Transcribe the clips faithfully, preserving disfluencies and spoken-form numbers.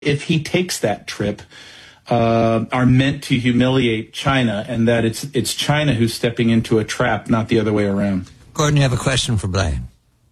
if he takes that trip, uh, are meant to humiliate China, and that it's it's China who's stepping into a trap, not the other way around. Gordon, you have a question for Blaine.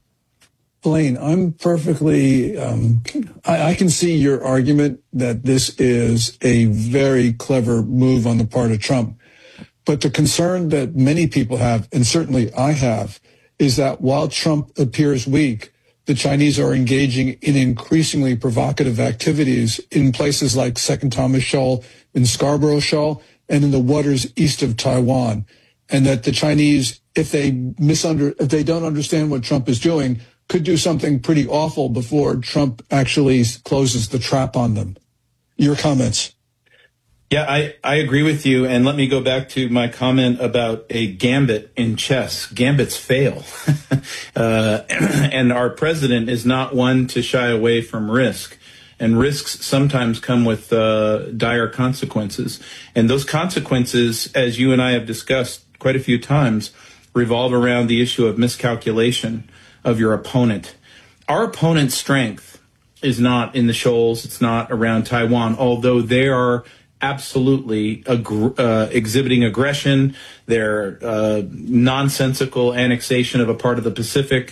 Blaine, I'm perfectly, um, I, I can see your argument that this is a very clever move on the part of Trump. But the concern that many people have, and certainly I have, is that while Trump appears weak, the Chinese are engaging in increasingly provocative activities in places like Second Thomas Shoal, in Scarborough Shoal, and in the waters east of Taiwan. And that the Chinese, if they misunder, if they don't understand what Trump is doing, could do something pretty awful before Trump actually closes the trap on them. Your comments? Yeah, I, I agree with you. And let me go back to my comment about a gambit in chess. Gambits fail. uh, and our president is not one to shy away from risk. And risks sometimes come with uh, dire consequences. And those consequences, as you and I have discussed quite a few times, revolve around the issue of miscalculation of your opponent. Our opponent's strength is not in the shoals. It's not around Taiwan, although they are absolutely ag- uh, exhibiting aggression. They're uh, nonsensical annexation of a part of the Pacific.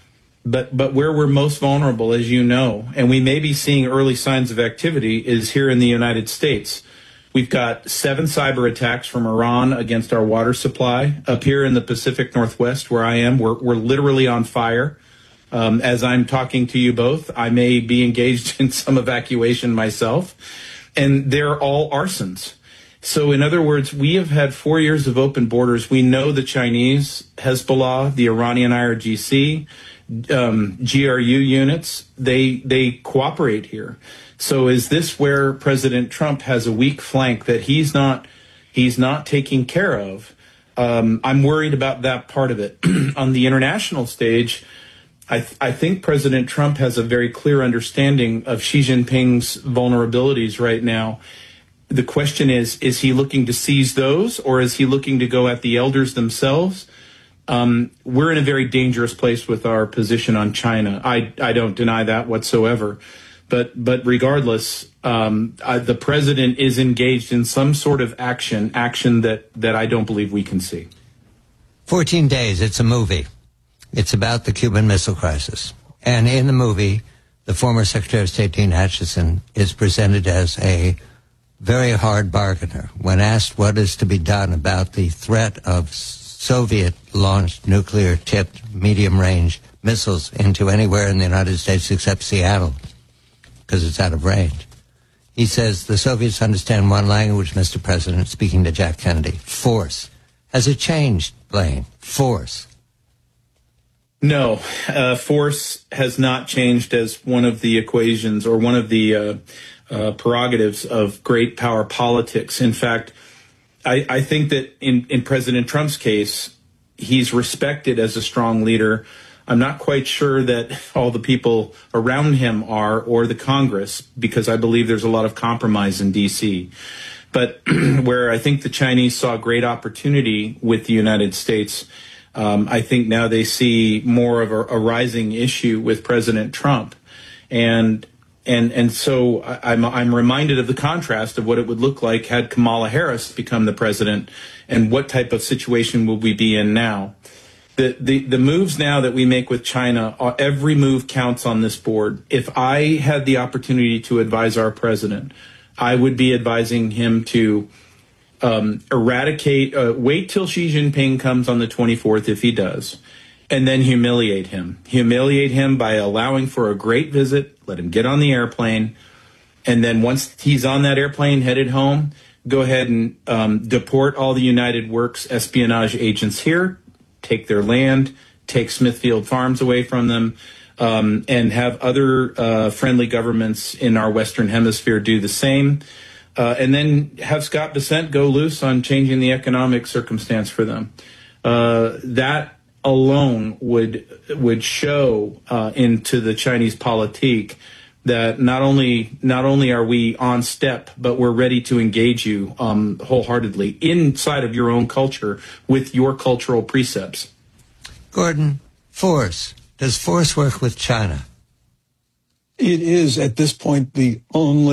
But but where we're most vulnerable, as you know, and we may be seeing early signs of activity, is here in the United States. We've got seven cyber attacks from Iran against our water supply. Up here in the Pacific Northwest, where I am, we're, we're literally on fire. Um, as I'm talking to you both, I may be engaged in some evacuation myself. And they're all arsons. So in other words, we have had four years of open borders. We know the Chinese, Hezbollah, the Iranian I R G C, um, G R U units, they they cooperate here. So is this where President Trump has a weak flank that he's not he's not taking care of? Um, I'm worried about that part of it. On the international stage, I, th- I think President Trump has a very clear understanding of Xi Jinping's vulnerabilities right now. The question is, is he looking to seize those, or is he looking to go at the elders themselves? Um, we're in a very dangerous place with our position on China. I, I don't deny that whatsoever. But but regardless, um, uh, the president is engaged in some sort of action, action that, that I don't believe we can see. fourteen days, it's a movie. It's about the Cuban Missile Crisis. And in the movie, the former Secretary of State Dean Acheson is presented as a very hard bargainer. When asked what is to be done about the threat of Soviet-launched nuclear-tipped medium-range missiles into anywhere in the United States except Seattle, because it's out of range, he says the Soviets understand one language, Mister President, speaking to Jack Kennedy: force. Has it changed, Blaine? Force. No, uh, force has not changed as one of the equations or one of the uh, uh, prerogatives of great power politics. In fact, I, I think that in, in President Trump's case, he's respected as a strong leader. I'm not quite sure that all the people around him are, or the Congress, because I believe there's a lot of compromise in D C. But where I think the Chinese saw great opportunity with the United States, Um, I think now they see more of a, a rising issue with President Trump, and and and so I, I'm I'm reminded of the contrast of what it would look like had Kamala Harris become the president, and what type of situation will we be in now. The the the moves now that we make with China, are, every move counts on this board. If I had the opportunity to advise our president, I would be advising him to Um, eradicate, uh, wait till Xi Jinping comes on the twenty-fourth, if he does, and then humiliate him. Humiliate him by allowing for a great visit, let him get on the airplane, and then once he's on that airplane headed home, go ahead and um, deport all the United Works espionage agents here, take their land, take Smithfield Farms away from them, um, and have other uh, friendly governments in our Western Hemisphere do the same. Uh, and then have Scott Bessent go loose on changing the economic circumstance for them. Uh, that alone would would show uh, into the Chinese politique that not only not only are we on step, but we're ready to engage you um, wholeheartedly inside of your own culture with your cultural precepts. Gordon, force. Does force work with China? It is at this point the only